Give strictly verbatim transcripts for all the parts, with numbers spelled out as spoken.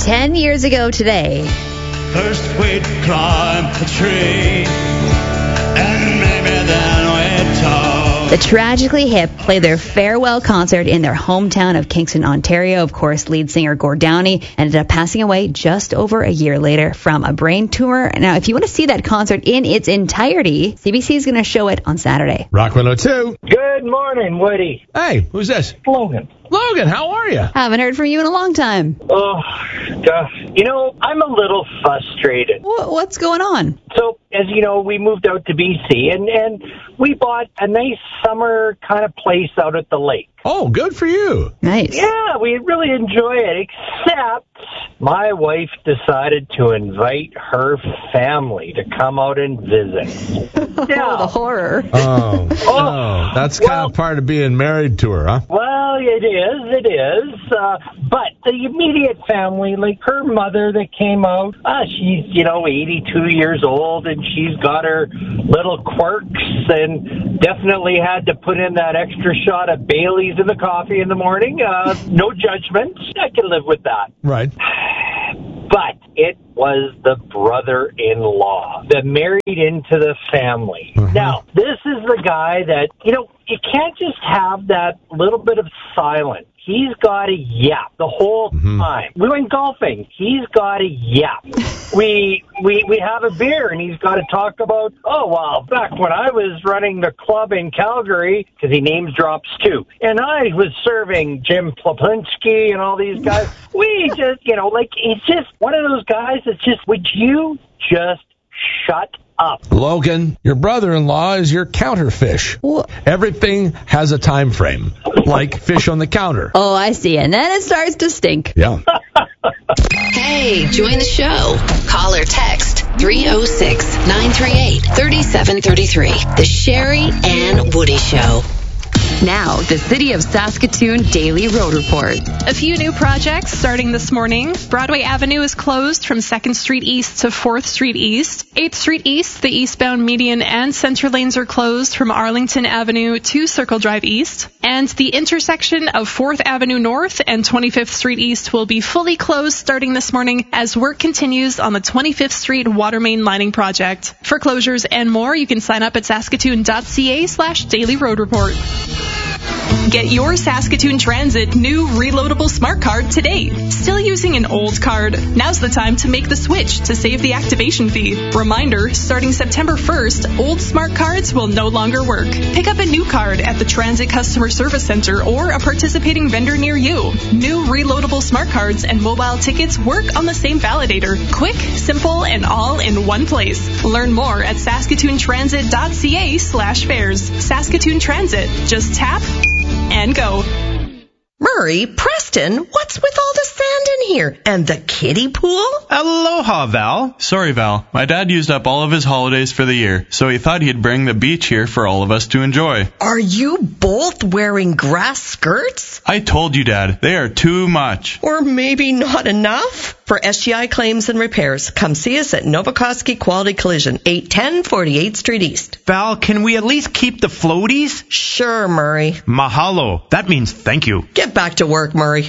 Ten years ago today. First we'd climb a tree, and maybe then we'd talk. The Tragically Hip played their farewell concert in their hometown of Kingston, Ontario. Of course, lead singer Gord Downie ended up passing away just over a year later from a brain tumor. Now, if you want to see that concert in its entirety, C B C is going to show it on Saturday. Rock one oh two. Good morning, Woody. Hey, who's this? Logan. Logan, how are you? Haven't heard from you in a long time. Oh, gosh. You know, I'm a little frustrated. Wh- What's going on? So, as you know, we moved out to B C, and, and we bought a nice summer kind of place out at the lake. Oh, good for you. Nice. Yeah, we really enjoy it, except my wife decided to invite her family to come out and visit. Yeah. Oh, the horror. Oh, Oh, oh, that's well- kind of part of being married to her, huh? Well, it is, it is. Uh, but the immediate family, like her mother that came out, uh, she's, you know, eighty-two years old, and she's got her little quirks, and definitely had to put in that extra shot of Bailey's in the coffee in the morning. Uh, no judgment. I can live with that. Right. But it was the brother-in-law that married into the family. Mhm. Now, this is the guy that, you know, you can't just have that little bit of silence. He's got to yap the whole Mhm. time. We went golfing. He's got to yap. we we we have a beer, and he's got to talk about, oh, well, back when I was running the club in Calgary, because he names drops too, and I was serving Jim Plopinski and all these guys. We just, you know, like, it's just one of those guys that's just, would you just shut up? Logan, your brother-in-law is your counterfish. Wha- Everything has a time frame, like fish on the counter. Oh, I see. And then it starts to stink. Yeah. Hey, join the show. Call or text three oh six, nine three eight, three seven three three. The Sherry and Woody Show. Now, the City of Saskatoon Daily Road Report. A few new projects starting this morning. Broadway Avenue is closed from second Street East to fourth Street East. eighth Street East, the eastbound median and center lanes are closed from Arlington Avenue to Circle Drive East. And the intersection of fourth Avenue North and twenty-fifth Street East will be fully closed starting this morning as work continues on the twenty-fifth Street water main lining project. For closures and more, you can sign up at saskatoon.ca slash daily road report. Get your Saskatoon Transit new reloadable smart card today. Still using an old card? Now's the time to make the switch to save the activation fee. Reminder, starting September first, old smart cards will no longer work. Pick up a new card at the Transit Customer Service Center or a participating vendor near you. New reloadable smart cards and mobile tickets work on the same validator. Quick, simple, and all in one place. Learn more at saskatoontransit.ca slash fares. Saskatoon Transit. Just tap and go. Murray, Preston, what's with all the sand in here? And the kiddie pool? Aloha, Val. Sorry, Val. My dad used up all of his holidays for the year, so he thought he'd bring the beach here for all of us to enjoy. Are you both wearing grass skirts? I told you, Dad, they are too much. Or maybe not enough? For S G I claims and repairs, come see us at Novokoski Quality Collision, eight ten forty-eighth Street East. Val, can we at least keep the floaties? Sure, Murray. Mahalo. That means thank you. Get back to work, Murray.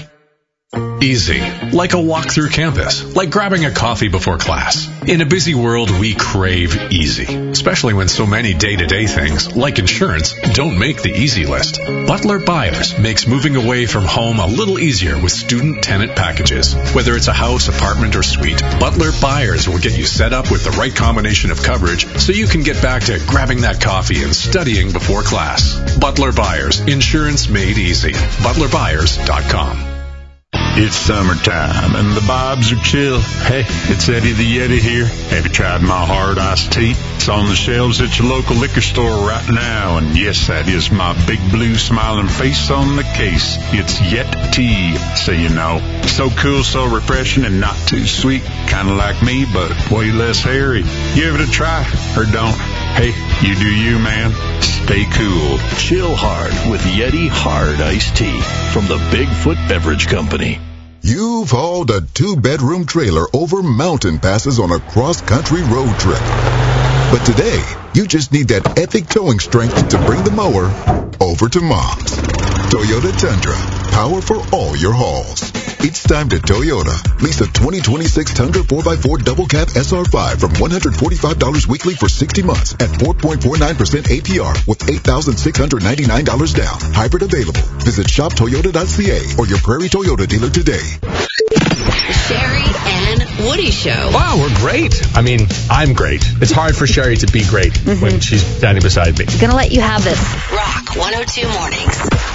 Easy. Like a walk through campus. Like grabbing a coffee before class. In a busy world, we crave easy. Especially when so many day-to-day things, like insurance, don't make the easy list. Butler Buyers makes moving away from home a little easier with student tenant packages. Whether it's a house, apartment, or suite, Butler Buyers will get you set up with the right combination of coverage so you can get back to grabbing that coffee and studying before class. Butler Buyers. Insurance made easy. butler buyers dot com. It's summertime and the vibes are chill. Hey, it's Eddie the Yeti here. Have you tried my hard iced tea? It's on the shelves at your local liquor store right now. And yes, that is my big blue smiling face on the case. It's Yet Tea, so you know. So cool, so refreshing, and not too sweet. Kind of like me, but way less hairy. Give it a try, or don't. Hey, you do you, man. Stay cool. Chill hard with Yeti Hard Iced Tea from the Bigfoot Beverage Company. You've hauled a two-bedroom trailer over mountain passes on a cross-country road trip. But today, you just need that epic towing strength to bring the mower over to Mom's. Toyota Tundra, power for all your hauls. It's time to Toyota. Lease a twenty twenty-six Tundra four by four double cab S R five from one hundred forty-five dollars weekly for sixty months at four point four nine percent A P R with eight thousand six hundred ninety-nine dollars down. Hybrid available. Visit shop toyota dot c a or your Prairie Toyota dealer today. Sherry and Woody Show. Wow, we're great. I mean, I'm great. It's hard for Sherry to be great mm-hmm. when she's standing beside me. Gonna let you have this. Rock one oh two Mornings.